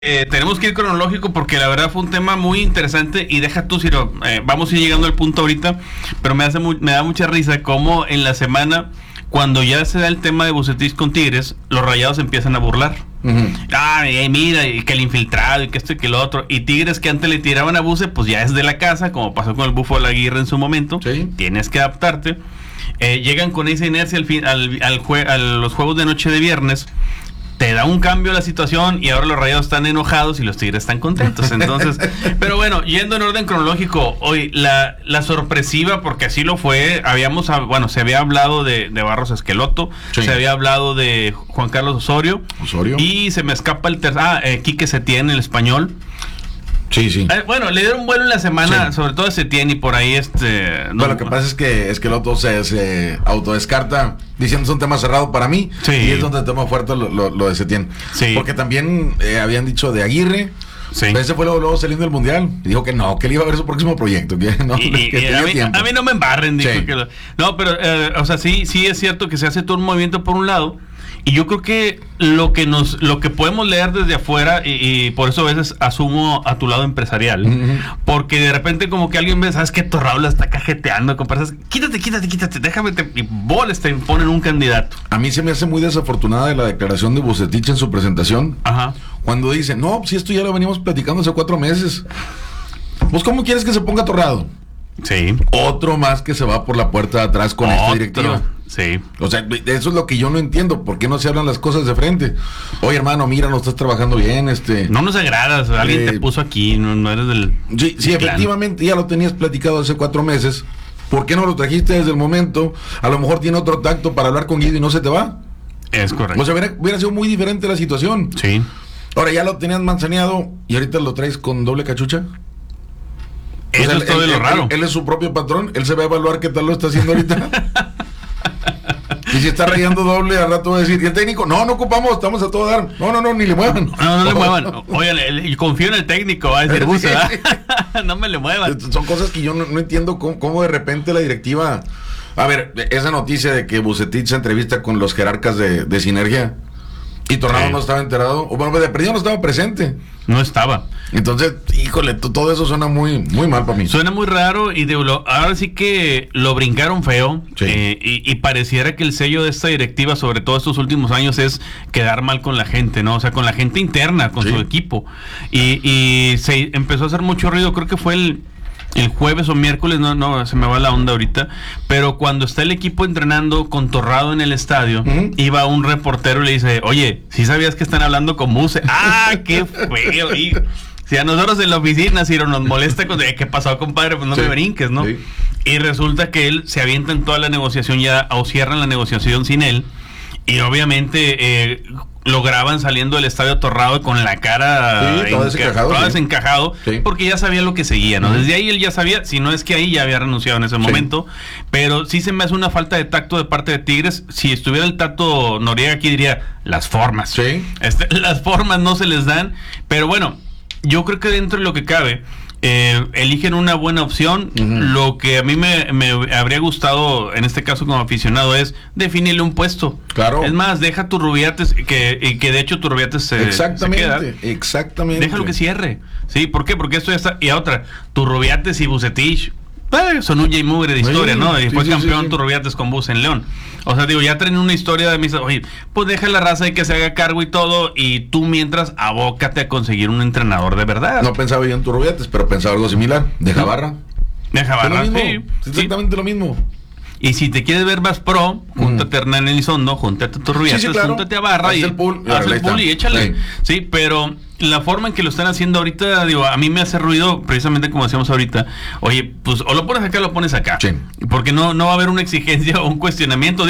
Tenemos que ir cronológico porque la verdad fue un tema muy interesante y deja tú, Ciro, vamos a ir llegando al punto ahorita, pero me da mucha risa cómo en la semana, cuando ya se da el tema de Vucetich con Tigres, los Rayados empiezan a burlar. Mira, y que el infiltrado y que esto y que lo otro, y Tigres que antes le tiraban a Buce, pues ya es de la casa, como pasó con el Bufo de la Aguirre en su momento. Sí. Tienes que adaptarte. Llegan con esa inercia a los juegos de noche de viernes. Te da un cambio la situación y ahora los Rayados están enojados y los Tigres están contentos. Entonces, pero bueno, yendo en orden cronológico, hoy la sorpresiva, porque así lo fue, se había hablado de Barros Esqueloto, sí. Se había hablado de Juan Carlos Osorio. Y se me escapa el Quique Setién, el español. Sí. Le dieron vuelo en la semana, sí. Sobre todo a Setién y por ahí lo que pasa es que Esqueloto se autodescarta diciendo es un tema cerrado para mí, sí. Y es donde toma fuerte lo de Setién. Sí. Porque también habían dicho de Aguirre. Sí. Ese fue luego saliendo del Mundial y dijo que no, que él iba a ver su próximo proyecto, que no, a mí no me embarren, dijo, sí. Sí es cierto que se hace todo un movimiento por un lado. Y yo creo que lo que podemos leer desde afuera, y por eso a veces asumo a tu lado empresarial, porque de repente como que alguien ve, ¿sabes qué? Torrado la está cajeteando, comparsas, quítate, déjame, y boles te imponen un candidato. A mí se me hace muy desafortunada la declaración de Vucetich en su presentación. Ajá. Cuando dice, no, si esto ya lo venimos platicando hace 4 meses. Pues, ¿cómo quieres que se ponga Torrado? Sí. Otro más que se va por la puerta de atrás con esta directiva. Sí. O sea, eso es lo que yo no entiendo. ¿Por qué no se hablan las cosas de frente? Oye, hermano, mira, no estás trabajando bien. No nos agradas. Alguien te puso aquí. No eres del. Sí, efectivamente, ya lo tenías platicado hace 4 meses. ¿Por qué no lo trajiste desde el momento? A lo mejor tiene otro tacto para hablar con Guido y no se te va. Es correcto. O sea, hubiera sido muy diferente la situación. Sí. Ahora ya lo tenías manzaneado y ahorita lo traes con doble cachucha. Eso es todo lo raro. Él es su propio patrón. Él se va a evaluar qué tal lo está haciendo ahorita. Y si está rayando doble, al rato va a decir, ¿y el técnico? No ocupamos, estamos a todo dar. No, ni le muevan. No le muevan. Oye, confío en el técnico, va a decir Buce, ¿verdad? No me le muevan. Son cosas que yo no entiendo cómo de repente la directiva... A ver, esa noticia de que Vucetich se entrevista con los jerarcas de Sinergia y Torrado no estaba enterado, o bueno, de perdido no estaba presente. No estaba. Entonces, híjole, todo eso suena muy mal para mí. Suena muy raro y ahora sí que lo brincaron feo. Sí. Y pareciera que el sello de esta directiva, sobre todo estos últimos años, es quedar mal con la gente, ¿no? O sea, con la gente interna, con su equipo. Y se empezó a hacer mucho ruido, creo que fue el jueves o miércoles, no, se me va la onda ahorita, pero cuando está el equipo entrenando con Torrado en el estadio, iba un reportero y le dice, oye, ¿sí sabías que están hablando con Buce? ¡Ah, qué feo! Y si a nosotros en la oficina, Ciro, nos molesta, ¿qué pasó, compadre? Pues no me brinques, ¿no? Sí. Y resulta que él se avienta en toda la negociación ya, o cierran la negociación sin él, y obviamente lo graban saliendo del estadio Torrado con la cara todo desencajado, porque ya sabía lo que seguía, ¿no? Desde ahí él ya sabía, si no es que ahí ya había renunciado en ese momento, pero sí se me hace una falta de tacto de parte de Tigres. Si estuviera el Tato Noriega aquí diría, las formas. Las formas no se les dan, pero bueno, yo creo que dentro de lo que cabe, eligen una buena opción. Lo que a mí me habría gustado en este caso como aficionado es definirle un puesto. Claro. Es más, deja tu Rubiates, que de hecho tu Rubiates se queda. Exactamente. Déjalo que cierre. ¿Sí? ¿Por qué? Porque esto ya está. Y otra, tu Rubiates y Vucetich son un y mugre de historia, ¿no? Y fue campeón tu Rubiates con Buce en León. O sea, ya traen una historia de misa. Oye, pues deja la raza y que se haga cargo y todo, y tú mientras abócate a conseguir un entrenador de verdad. No pensaba yo en tu Rubiates, pero pensaba algo similar. De Jabarra. Sí. Exactamente lo mismo. Y si te quieres ver más pro, júntate a Hernán Elizondo, júntate a tu Rubiates, claro. Júntate a Barra, haz el pool y échale. Sí, pero la forma en que lo están haciendo ahorita, a mí me hace ruido, precisamente como decíamos ahorita. Oye, pues o lo pones acá o lo pones acá. Sí. Porque no va a haber una exigencia o un cuestionamiento.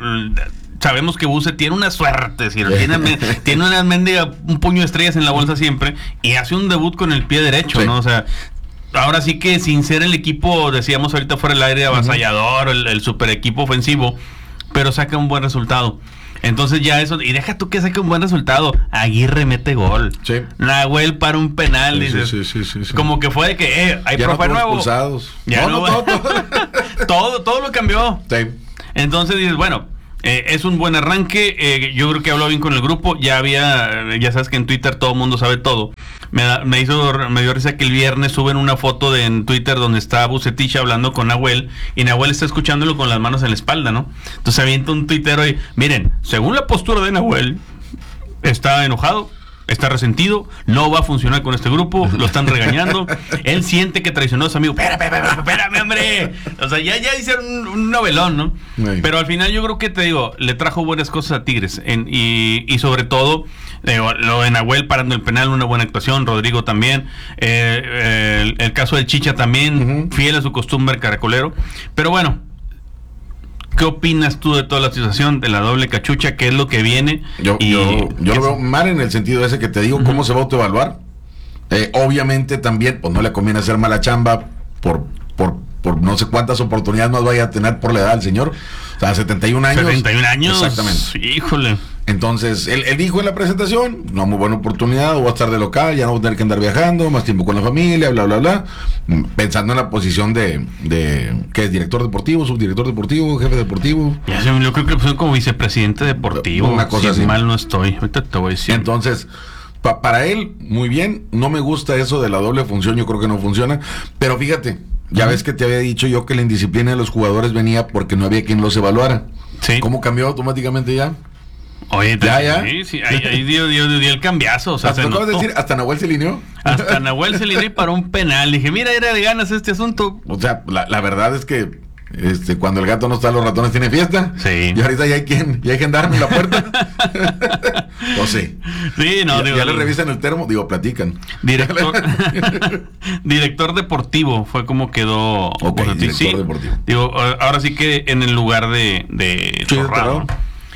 Sabemos que Buce tiene una suerte, tiene una mendiga, un puño de estrellas en la bolsa siempre, y hace un debut con el pie derecho, ¿no? O sea, ahora sí que sin ser el equipo, decíamos ahorita fuera del aire, avasallador, el super equipo ofensivo, pero saca un buen resultado. Entonces ya eso, y deja tú que saque un buen resultado. Aguirre mete gol. Sí. Nahuel para un penal. Sí. Como que fue de que, hay ya profe no nuevo. Expulsados. Ya todo lo cambió. Sí. Entonces dices, bueno, Es un buen arranque. Yo creo que habló bien con el grupo. Ya sabes que en Twitter todo el mundo sabe todo. Me dio risa que el viernes suben una foto en Twitter donde está Vucetich hablando con Nahuel, y Nahuel está escuchándolo con las manos en la espalda, ¿no? Entonces avienta un tuitero y miren, según la postura de Nahuel, está enojado, está resentido, no va a funcionar con este grupo, lo están regañando, él siente que traicionó a su amigo. Espérame, hombre. O sea, ya hicieron un novelón, ¿no? Sí. Pero al final yo creo que, te digo, le trajo buenas cosas a Tigres, y sobre todo, lo de Nahuel parando el penal, una buena actuación, Rodrigo también, el caso del Chicha también, fiel a su costumbre caracolero. Pero bueno, ¿qué opinas tú de toda la situación de la doble cachucha? ¿Qué es lo que viene? Yo lo veo mal en el sentido ese que te digo, cómo se va a autoevaluar. Obviamente también, pues no le conviene hacer mala chamba por no sé cuántas oportunidades más vaya a tener por la edad del señor. O sea, 71 años. 71 años. Exactamente. Híjole. Entonces, él dijo en la presentación, una muy buena oportunidad, voy a estar de local, ya no voy a tener que andar viajando, más tiempo con la familia, bla, bla, bla. Pensando en la posición de ¿qué es? ¿Director deportivo, subdirector deportivo, jefe deportivo? Yo creo que soy como vicepresidente deportivo. Una cosa si así. Mal no estoy, ahorita te voy a decir. Entonces, para él, muy bien, no me gusta eso de la doble función, yo creo que no funciona, pero fíjate, ya ves que te había dicho yo que la indisciplina de los jugadores venía porque no había quien los evaluara. Sí. ¿Cómo cambió automáticamente ya? Oye, sí, ahí dio el cambiazo. O sea, hasta acabas de decir, hasta Nahuel se alineó. Hasta Nahuel se alineó para un penal. Dije, mira, era de ganas este asunto. O sea, la verdad es que cuando el gato no está, los ratones tienen fiesta. Sí. Y ahorita ya hay gendarme en la puerta. O sí. Sí, no, ya le revisan el termo, platican. Director deportivo fue como quedó. Okay, director deportivo. Ahora sí que en el lugar de Torrado.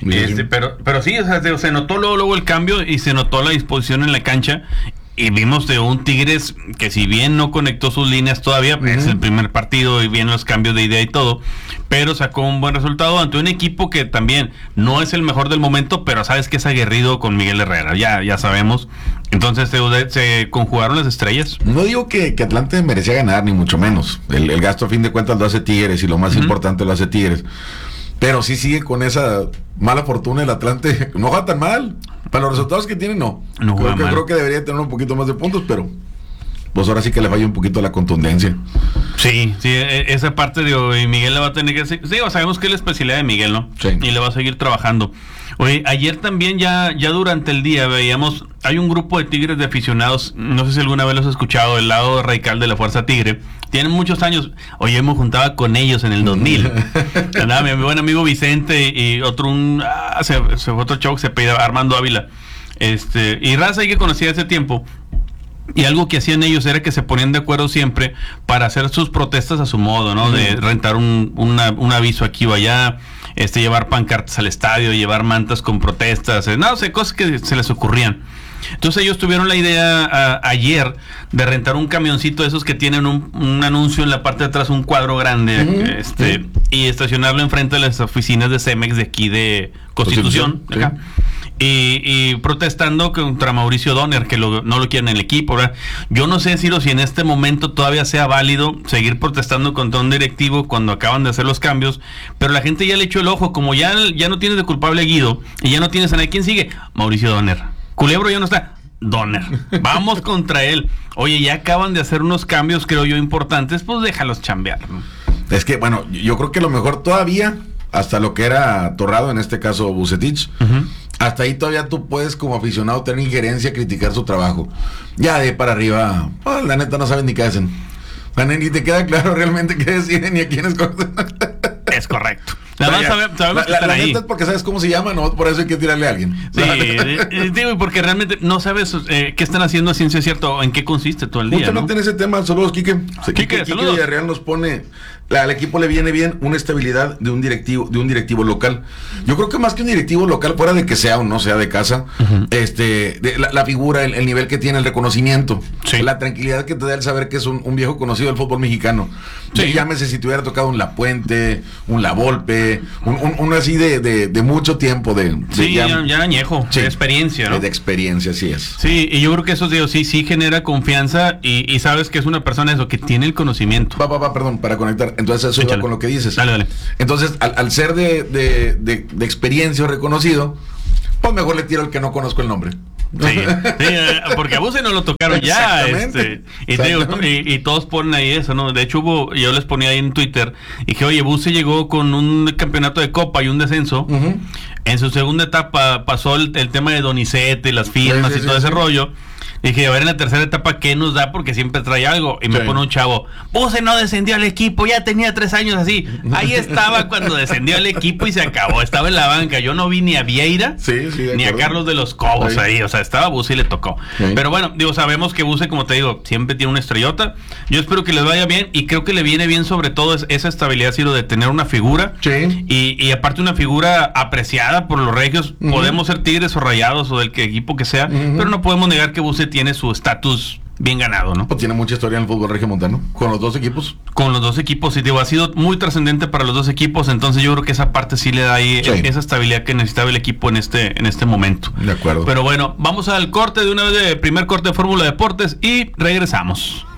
Pero sí, o sea, se notó luego el cambio y se notó la disposición en la cancha, y vimos de un Tigres que, si bien no conectó sus líneas todavía, es el primer partido y vienen los cambios de idea y todo, pero sacó un buen resultado ante un equipo que también no es el mejor del momento, pero sabes que es aguerrido con Miguel Herrera, ya sabemos. Entonces se conjugaron las estrellas. No digo que Atlante merecía ganar, ni mucho menos. El gasto a fin de cuentas lo hace Tigres, y lo más importante lo hace Tigres. Pero sí sigue con esa mala fortuna el Atlante. No juega tan mal. Para los resultados que tiene, no. Creo que debería tener un poquito más de puntos, pero pues ahora sí que le falla un poquito la contundencia. Sí, esa parte y Miguel la va a tener que hacer. Sí, sabemos que es la especialidad de Miguel, ¿no? Sí. Y le va a seguir trabajando. Oye, ayer también ya durante el día veíamos, hay un grupo de Tigres de aficionados, no sé si alguna vez los has escuchado, del lado radical de la Fuerza Tigre. Tienen muchos años. Oye, me juntaba con ellos en el 2000. Andaba mi buen amigo Vicente y otro, se fue otro chavo que se pedía Armando Ávila. Y raza ahí que conocía hace tiempo. Y algo que hacían ellos era que se ponían de acuerdo siempre para hacer sus protestas a su modo, ¿no? De rentar un aviso aquí o allá, llevar pancartas al estadio, llevar mantas con protestas, cosas que se les ocurrían. Entonces ellos tuvieron la idea ayer de rentar un camioncito de esos que tienen un anuncio en la parte de atrás, un cuadro grande, y estacionarlo enfrente de las oficinas de Cemex de aquí de Constitución, de acá. Y protestando contra Mauricio Donner, que no lo quieren en el equipo, ¿verdad? Yo no sé, Ciro, si en este momento todavía sea válido seguir protestando contra un directivo cuando acaban de hacer los cambios, pero la gente ya le echó el ojo, como ya no tienes de culpable a Guido y ya no tienes a nadie. ¿Quién sigue? Mauricio Donner. Culebro ya no está. Donner. Vamos contra él. Oye, ya acaban de hacer unos cambios, creo yo, importantes, pues déjalos chambear, ¿no? Es que, bueno, yo creo que lo mejor todavía, hasta lo que era Torrado, en este caso Vucetich, hasta ahí todavía tú puedes, como aficionado, tener injerencia, criticar su trabajo. Ya de para arriba, pues, la neta no saben ni qué hacen. Ni te queda claro realmente qué deciden ni a quiénes cosas. Es correcto. Sabemos que están ahí. Neta es porque sabes cómo se llama, ¿no? Por eso hay que tirarle a alguien. Sí, digo, porque realmente no sabes qué están haciendo a ciencia cierta o en qué consiste todo el día. Mucho no tiene ese tema. Saludos, Quique. Quique Villarreal nos pone, al equipo le viene bien una estabilidad de un directivo local. Yo creo que más que un directivo local, fuera de que sea o no sea de casa, la figura, el nivel que tiene, el reconocimiento, la tranquilidad que te da el saber que es un viejo conocido del fútbol mexicano. Sí. Llámese si te hubiera tocado un La Puente, un La Volpe, un así de mucho tiempo, sí, ya añejo, sí, de experiencia, ¿no? De experiencia, así es. Sí, y yo creo que eso, digo, sí genera confianza y sabes que es una persona eso, que tiene el conocimiento. Perdón, para conectar. Entonces eso iba con lo que dices. Dale. Entonces, al ser de experiencia o reconocido, pues mejor le tiro al que no conozco el nombre. Sí, porque a Buse no lo tocaron ya. Y todos ponen ahí eso, ¿no? De hecho, yo les ponía ahí en Twitter y dije, oye, Buse llegó con un campeonato de Copa y un descenso. Uh-huh. En su segunda etapa pasó el tema de Donizete, las firmas y todo ese rollo. Dije, a ver en la tercera etapa qué nos da, porque siempre trae algo. Y me pone un chavo, Buse no descendió al equipo, ya tenía 3 años así. Ahí estaba cuando descendió al equipo y se acabó. Estaba en la banca. Yo no vi ni a Vieira ni a Carlos de los Cobos ahí. O sea, estaba Buse y le tocó. Sí. Pero bueno, sabemos que Buse, como te digo, siempre tiene una estrellota. Yo espero que les vaya bien y creo que le viene bien sobre todo esa estabilidad, Ciro, de tener una figura. Sí. Y aparte una figura apreciada por los regios. Uh-huh. Podemos ser Tigres o Rayados o del equipo que sea, pero no podemos negar que Buse tiene su estatus bien ganado, ¿no? Pues tiene mucha historia en el fútbol regiomontano, con los dos equipos. Con los dos equipos, sí, digo, ha sido muy trascendente para los dos equipos, entonces yo creo que esa parte sí le da ahí esa estabilidad que necesitaba el equipo en este momento. De acuerdo. Pero bueno, vamos al corte de una vez, de primer corte de Fórmula Deportes y regresamos.